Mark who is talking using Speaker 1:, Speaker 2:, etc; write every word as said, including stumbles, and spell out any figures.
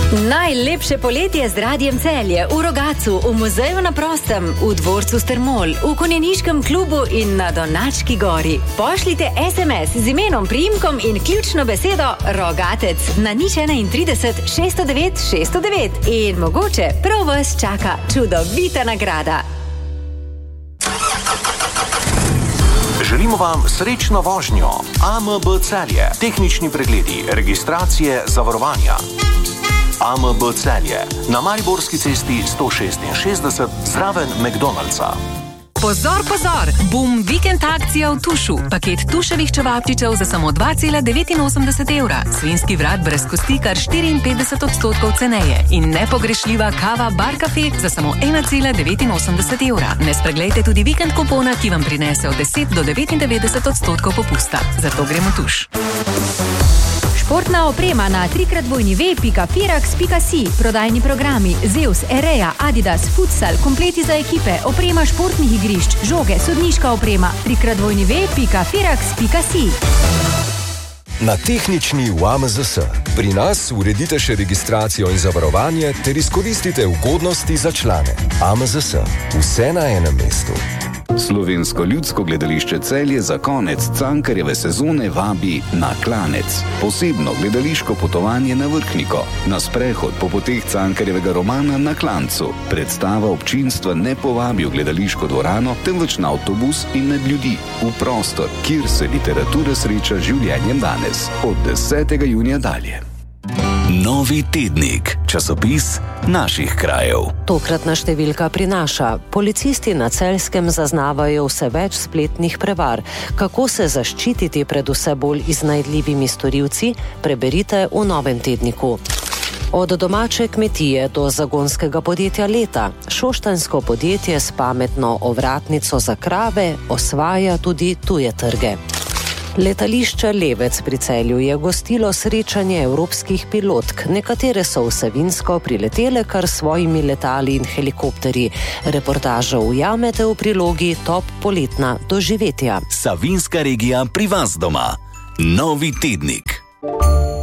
Speaker 1: Najlepše poletje z Radiem Celje v Rogatcu, v muzeju na prostem, v dvorcu Strmol, v konjeniškem klubu in na Donački gori. Pošljite es em es z imenom, priimkom in ključno besedo Rogatec na nič trideset šeststo devet šeststo devet in mogoče prav vas čaka čudovita nagrada.
Speaker 2: Želimo vam srečno vožnjo. A M B Celje. Tehnični pregledi, registracije, zavarovanja. A M B Celje. Na Mariborski cesti sto šestinšestdeset zraven McDonald'sa.
Speaker 3: Pozor, pozor! Bum vikend akcija v Tušu. Paket tuševih čevapčičev za samo dva cela devetinosemdeset evra. Svinjski vrat brez kosti kar štiriinpetdeset odstotkov ceneje. In nepogrešljiva kava Bar Cafe za samo ena cela devetinosemdeset evra. Ne spreglejte tudi vikend kupona, ki vam prinese od deset do devetindevetdeset odstotkov popusta. Zato gremo Tuš.
Speaker 1: Športna oprema na trikrat dvojni ve pika firax pika si. Prodajni programi Zeus, Ereja, Adidas, Futsal, kompleti za ekipe, oprema športnih igrišč, žoge, sodniška oprema. trikrat dvojni ve pika firax pika si.
Speaker 4: Na tehnični v A M Z S. Pri nas uredite še registracijo in zavarovanje ter izkoristite ugodnosti za člane. A M Z S. Vse na enem mestu.
Speaker 5: Slovensko ljudsko gledališče Celje za konec Cankarjeve sezone vabi na Klanec. Posebno gledališko potovanje na Vrhniko. Na sprehod po poteh Cankarjevega romana Na Klancu. Predstava občinstva ne povabi v gledališko dvorano, temveč na avtobus in med ljudi. V prostor, kjer se literatura sreča življenjem danes. Od desetega junija dalje.
Speaker 6: Novi tednik, časopis naših krajev.
Speaker 7: Tokratna številka prinaša: policisti na Celjskem zaznavajo vse več spletnih prevar. Kako se zaščititi pred vse bolj iznajdljivimi storilci, preberite v novem tedniku. Od domače kmetije do zagonskega podjetja leta. Šoštanjsko podjetje s pametno ovratnico za krave osvaja tudi tuje trge. Letališče Levec pri Celju je gostilo srečanje evropskih pilotk. Nekatere so vsebinsko priletele kar s svojimi letali in helikopterji. Reportažo ujamete v prilogi Top poletna doživetja.
Speaker 6: Savinjska regija pri vas doma. Novi tednik.